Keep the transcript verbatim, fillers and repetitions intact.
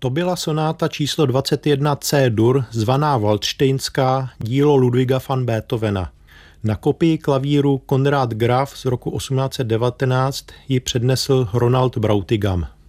To byla sonáta číslo dvacet jedna C-dur, zvaná Waldštejnská, dílo Ludwiga van Beethovena. Na kopii klavíru Konrad Graf z roku osmnáct set devatenáct ji přednesl Ronald Brautigam.